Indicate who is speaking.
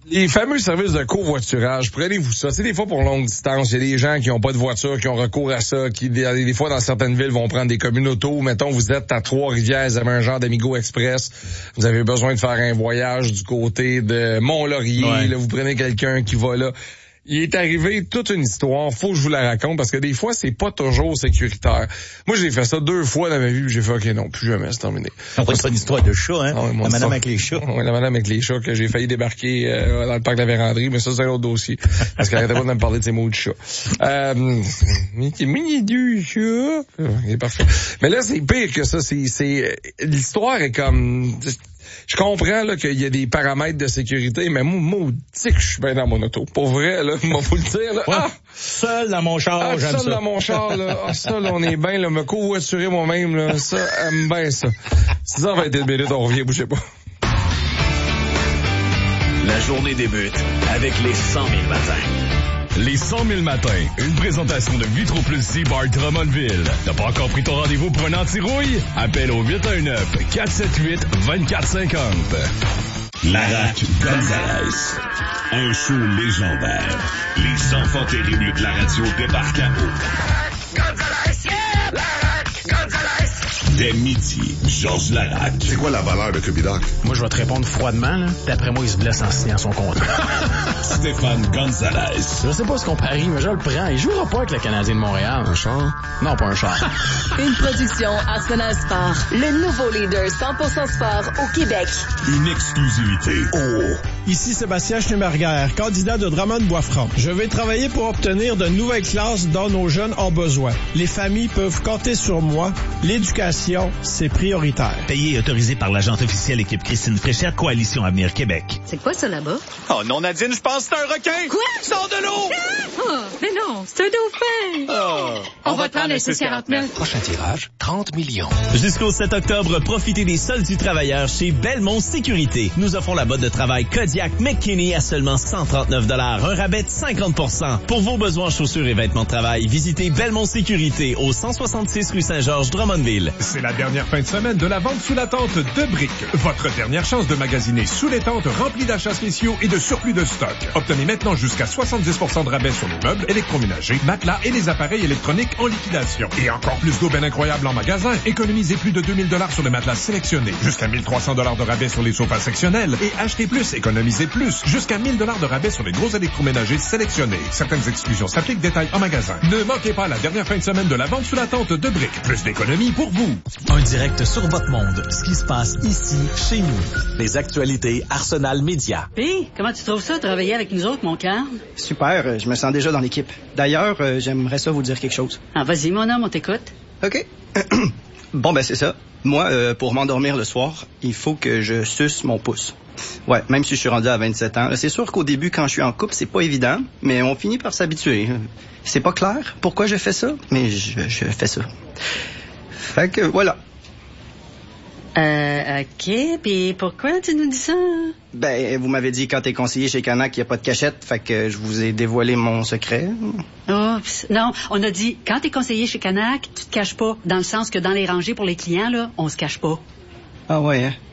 Speaker 1: Les fameux services de covoiturage, prenez-vous ça. C'est des fois pour longue distance. Il y a des gens qui n'ont pas de voiture, qui ont recours à ça, qui des fois dans certaines villes vont prendre des communautos. Mettons, vous êtes à Trois-Rivières, vous avez un genre d'Amigo Express. Vous avez besoin de faire un voyage du côté de Mont-Laurier. Ouais. Là, vous prenez quelqu'un qui va là. Il est arrivé toute une histoire, faut que je vous la raconte, parce que des fois, c'est pas toujours sécuritaire. Moi, j'ai fait ça 2 fois dans ma vie, puis j'ai fait, OK, non, plus jamais, c'est terminé.
Speaker 2: C'est pas une histoire de chat, hein?
Speaker 1: Ouais,
Speaker 2: la madame avec les chats.
Speaker 1: Ouais, la madame avec les chats, que j'ai failli débarquer dans le parc de la Vérandrie, mais ça, c'est un autre dossier. Parce qu'elle arrêtait pas de me parler de ces mots de chat. Mais du chat. Il est parfait. Mais là, c'est pire que ça. L'histoire est comme... Je comprends là qu'il y a des paramètres de sécurité, mais moi, maudit que je suis bien dans mon auto. Pour vrai, là, moi, faut le dire, là.
Speaker 2: Ouais. Seul dans mon char, j'aime ça.
Speaker 1: Seul dans mon char, là. Ça, là, on est bien, là, me covoiturer moi-même, là. Ça, aime bien ça. 6h21 minutes, on revient, bougez pas.
Speaker 3: La journée débute avec les 100 000 matins.
Speaker 4: Les 100 000 matins, une présentation de Vitro Plus C-Bar Drummondville. T'as pas encore pris ton rendez-vous pour un anti-rouille? Appelle au 819-478-2450.
Speaker 5: Larac Gonzalez. Un show légendaire. Les enfants terribles de la radio débarquent à eau.
Speaker 6: Gonzalez, yeah! Larac Gonzalez!
Speaker 5: Dès midi, Georges Larac.
Speaker 7: C'est quoi la valeur de Cubidoc?
Speaker 8: Moi, je vais te répondre froidement, là. D'après moi, il se blesse en signant son contrat.
Speaker 5: Stéphane Gonzalez.
Speaker 8: Je sais pas ce qu'on parie, mais je le prends. Il jouera pas avec le Canadien de Montréal.
Speaker 7: Un char?
Speaker 8: Non, pas un char.
Speaker 9: Une production Arsenal Sport. Le nouveau leader 100% sport au Québec.
Speaker 5: Une exclusivité. Oh!
Speaker 10: Ici Sébastien Schneeberger, candidat de Drummond-Boisfranc. Je vais travailler pour obtenir de nouvelles classes dont nos jeunes ont besoin. Les familles peuvent compter sur moi. L'éducation, c'est prioritaire.
Speaker 11: Payé et autorisé par l'agente officielle équipe Christine Fréchette, Coalition Avenir Québec.
Speaker 9: C'est quoi ça là-bas?
Speaker 3: Oh non, Nadine, je pense que c'est un requin!
Speaker 9: Quoi?
Speaker 3: Sors de l'eau!
Speaker 9: Oh, mais non, c'est un dauphin!
Speaker 3: Oh.
Speaker 9: On va prendre le C49.
Speaker 12: Prochain tirage, 30 millions.
Speaker 11: Jusqu'au 7 octobre, profitez des soldes du travailleur chez Belmont Sécurité. Nous offrons la botte de travail Kodiak McKinney à seulement 139 $, un rabais de 50%. Pour vos besoins en chaussures et vêtements de travail, visitez Belmont Sécurité au 166 rue Saint-Georges, Drummondville.
Speaker 13: C'est la dernière fin de semaine de la vente sous la tente de Brick. Votre dernière chance de magasiner sous les tentes remplies d'achats spéciaux et de surplus de stock. Obtenez maintenant jusqu'à 70% de rabais sur les meubles, électroménagers, matelas et les appareils électroniques en liquidation. Et encore plus d'aubaines incroyables en magasin. Économisez plus de 2000 $ sur les matelas sélectionnés. Jusqu'à 1300 $ de rabais sur les sofas sectionnels. Et achetez plus, économisez plus. Jusqu'à 1000 $ de rabais sur les gros électroménagers sélectionnés. Certaines exclusions s'appliquent, détails en magasin. Ne manquez pas la dernière fin de semaine de la vente sous la tente de Brick. Plus d'économies pour vous.
Speaker 11: Un direct sur votre monde. Ce qui se passe ici, chez nous.
Speaker 3: Les actualités Arsenal Média.
Speaker 14: Hey, comment tu trouves ça, travailler avec nous autres, mon Carl?
Speaker 15: Super, je me sens déjà dans l'équipe. D'ailleurs, j'aimerais ça vous dire quelque chose.
Speaker 14: Ah, vas-y, mon homme, on t'écoute.
Speaker 15: OK. Bon, ben c'est ça. Moi, pour m'endormir le soir, il faut que je suce mon pouce. Ouais, même si je suis rendu à 27 ans. C'est sûr qu'au début, quand je suis en couple, c'est pas évident, mais on finit par s'habituer. C'est pas clair pourquoi je fais ça, mais je fais ça. Fait que, voilà.
Speaker 14: OK, puis pourquoi tu nous dis ça?
Speaker 15: Ben, vous m'avez dit quand t'es conseiller chez Canac qu'il n'y a pas de cachette, fait que je vous ai dévoilé mon secret.
Speaker 14: Oups, non, on a dit, quand t'es conseiller chez Canac, tu te caches pas, dans le sens que dans les rangées pour les clients, là, on se cache pas.
Speaker 15: Ah ouais, hein?